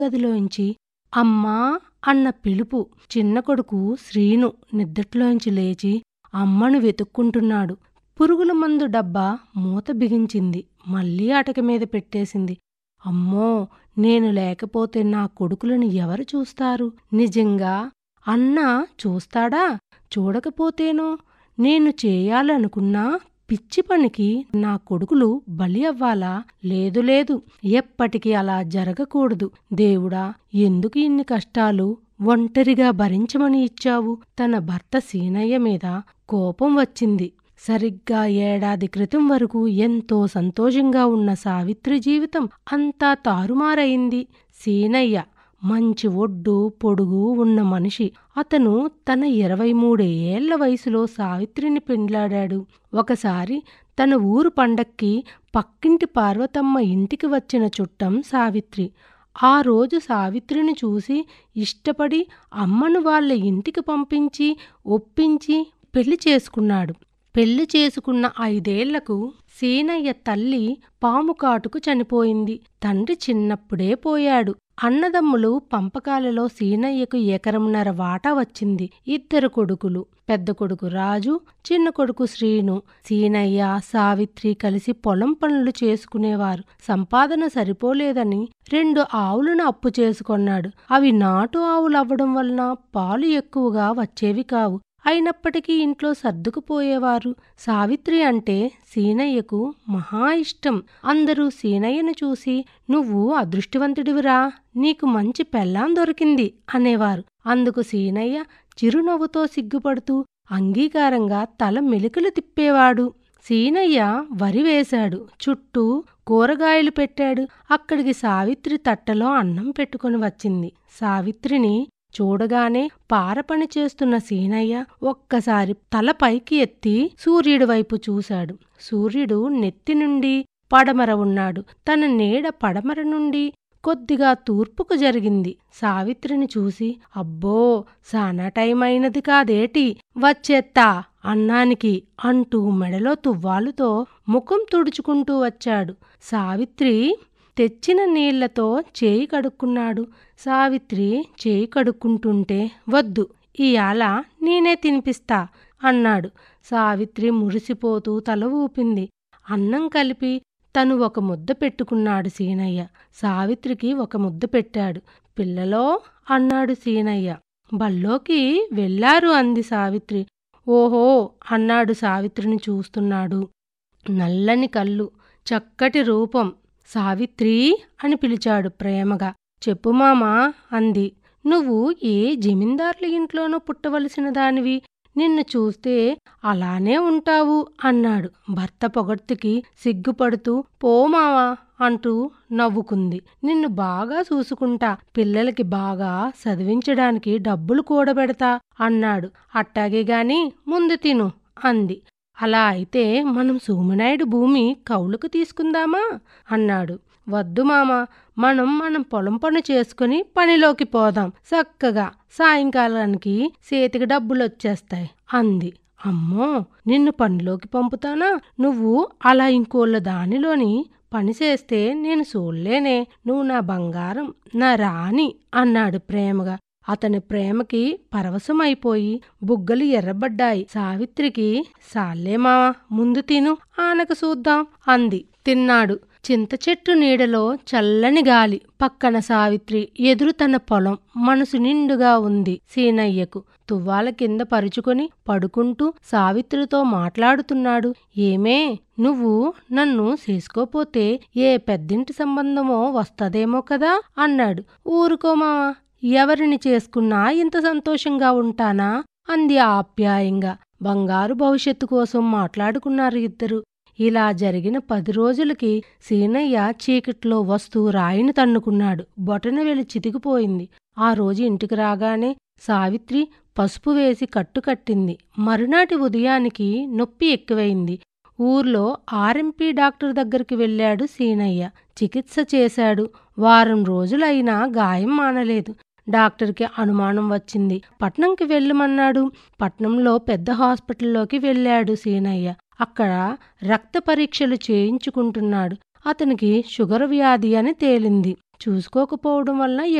గదిలోంచి అమ్మా అన్న పిలుపు. చిన్న కొడుకు శ్రీను నిద్దట్లోంచి లేచి అమ్మను వెతుక్కుంటున్నాడు. పురుగుల మందు డబ్బా మూత బిగించింది. మళ్ళీ అటక మీద పెట్టేసింది. అమ్మో, నేను లేకపోతే నా కొడుకులను ఎవరు చూస్తారు? నిజంగా అన్న చూస్తాడా? చూడకపోతేనో? నేను చేయాలనుకున్నా పిచ్చి పనికి నా కొడుకులు బలి అవ్వాలా? లేదు లేదు, ఎప్పటికీ అలా జరగకూడదు. దేవుడా, ఎందుకు ఇన్ని కష్టాలు ఒంటరిగా భరించమని ఇచ్చావు? తన భర్త సీనయ్య మీద కోపం వచ్చింది. సరిగ్గా ఏడాది క్రితం వరకు ఎంతో సంతోషంగా ఉన్న సావిత్రి జీవితం అంతా తారుమారైంది. సీనయ్య మంచి ఒడ్డు పొడుగు ఉన్న మనిషి. అతను తన 23 ఏళ్ల వయసులో సావిత్రిని పెండ్లాడాడు. ఒకసారి తన ఊరు పండక్కి పక్కింటి పార్వతమ్మ ఇంటికి వచ్చిన చుట్టం సావిత్రి. ఆ రోజు సావిత్రిని చూసి ఇష్టపడి అమ్మను వాళ్ళ ఇంటికి పంపించి ఒప్పించి పెళ్లి చేసుకున్నాడు. పెళ్లి చేసుకున్న 5 ఏళ్లకు సీనయ్య తల్లి పాము కాటుకు చనిపోయింది. తండ్రి చిన్నప్పుడే పోయాడు. అన్నదమ్ములు పంపకాలలో సీనయ్యకు 1.5 ఎకరం వాటా వచ్చింది. 2 కొడుకులు, పెద్ద కొడుకు రాజు, చిన్న కొడుకు శ్రీను. సీనయ్య సావిత్రి కలిసి పొలం పనులు చేసుకునేవారు. సంపాదన సరిపోలేదని 2 ఆవులను అప్పు చేసుకొన్నాడు. అవి నాటు ఆవులవ్వడం వలన పాలు ఎక్కువగా వచ్చేవి కావు. అయినప్పటికీ ఇంట్లో సర్దుకుపోయేవారు. సావిత్రి అంటే సీనయ్యకు మహా ఇష్టం. అందరూ సీనయ్యను చూసి, "నువ్వు అదృష్టవంతుడివిరా, నీకు మంచి పెళ్ళాం దొరికింది" అనేవారు. అందుకు సీనయ్య చిరునవ్వుతో సిగ్గుపడుతూ అంగీకారంగా తల మెలికలు తిప్పేవాడు. సీనయ్య వరి వేశాడు. చుట్టూ కూరగాయలు పెట్టాడు. అక్కడికి సావిత్రి తట్టలో అన్నం పెట్టుకుని వచ్చింది. సావిత్రిని చూడగానే పారపని చేస్తున్న సీనయ్య ఒక్కసారి తల పైకి ఎత్తి సూర్యుడి వైపు చూశాడు. సూర్యుడు నెత్తి నుండి పడమర ఉన్నాడు. తన నీడ పడమర నుండి కొద్దిగా తూర్పుకు జరిగింది. సావిత్రిని చూసి, "అబ్బో, సానా టైం అయినది కాదేటి, వచ్చేత్తా అన్నానికి" అంటూ మెడలో తువ్వాలుతో ముఖం తుడుచుకుంటూ వచ్చాడు. సావిత్రి తెచ్చిన నీళ్లతో చేయి కడుక్కున్నాడు. సావిత్రి చేయి కడుక్కుంటుంటే, "వద్దు, ఇయాల నేనే తినిపిస్తా" అన్నాడు. సావిత్రి మురిసిపోతూ తల ఊపింది. అన్నం కలిపి తను 1 ముద్ద పెట్టుకున్నాడు సీనయ్య. సావిత్రికి 1 ముద్ద పెట్టాడు. "పిల్లలో" అన్నాడు సీనయ్య. "బళ్ళోకి వెళ్ళారు" అంది సావిత్రి. "ఓహో" అన్నాడు సావిత్రిని చూస్తున్నాడు. నల్లని కళ్ళు, చక్కటి రూపం. "సావిత్రి" అని పిలిచాడు ప్రేమగా. "చెప్పు మామా" అంది. "నువ్వు ఏ జమీందారుల ఇంట్లోనో పుట్టవలసిన దానివి. నిన్ను చూస్తే అలానే ఉంటావు" అన్నాడు. భర్త పొగడ్తకి సిగ్గుపడుతూ, "పో మావా" అంటూ నవ్వుకుంది. "నిన్ను బాగా చూసుకుంటా, పిల్లలకి బాగా చదివించడానికి డబ్బులు కూడబెడతా" అన్నాడు. "అట్టాగే గాని ముందు తిను" అంది. "అలా అయితే మనం సోమినాయుడు భూమి కౌలుకు తీసుకుందామా" అన్నాడు. "వద్దు మామా, మనం పొలం పని చేసుకుని పనిలోకి పోదాం. చక్కగా సాయంకాలానికి చేతికి డబ్బులొచ్చేస్తాయి" అంది. "అమ్మో, నిన్ను పనిలోకి పంపుతానా? నువ్వు అలా ఇంకోళ్ళ దానిలోని పని చేస్తే నేను చూడలేనే. నువ్వు నా బంగారం, నా రాణి" అన్నాడు ప్రేమగా. అతని ప్రేమకి పరవశమైపోయి బుగ్గలు ఎర్రబడ్డాయి. సావిత్రికి, "సాల్లే మావా, ముందు తిను, ఆనక చూద్దాం" అంది. తిన్నాడు. చింత చెట్టు నీడలో చల్లని గాలి. పక్కన సావిత్రి, ఎదురు తన పొలం. మనసు నిండుగా ఉంది సీనయ్యకు. తువ్వాల కింద పరుచుకొని పడుకుంటూ సావిత్రితో మాట్లాడుతున్నాడు. "ఏమే, నువ్వు నన్ను చేసుకోపోతే ఏ పెద్దింటి సంబంధమో వస్తదేమో కదా" అన్నాడు. "ఊరుకో మావా, ఎవరిని చేసుకున్నా ఇంత సంతోషంగా ఉంటానా" అంది ఆప్యాయంగా. బంగారు భవిష్యత్తు కోసం మాట్లాడుకున్నారు ఇద్దరు. ఇలా జరిగిన 10 రోజులకి సీనయ్య చీకట్లో వస్తూ రాయిని తన్నుకున్నాడు. బొటనవేలు చితికిపోయింది. ఆ రోజు ఇంటికి రాగానే సావిత్రి పసుపు వేసి కట్టుకట్టింది. మరునాటి ఉదయానికి నొప్పి ఎక్కువైంది. ఊర్లో ఆర్ఎంపీ డాక్టర్ దగ్గరికి వెళ్ళాడు సీనయ్య. చికిత్స చేశాడు. వారం రోజులైనా గాయం మానలేదు. డాక్టర్కి అనుమానం వచ్చింది. పట్నంకి వెళ్ళమన్నాడు. పట్నంలో పెద్ద హాస్పిటల్లోకి వెళ్ళాడు సీనయ్య. అక్కడ రక్త పరీక్షలు చేయించుకుంటున్నాడు. అతనికి షుగర్ వ్యాధి అని తేలింది. చూసుకోకపోవడం వలన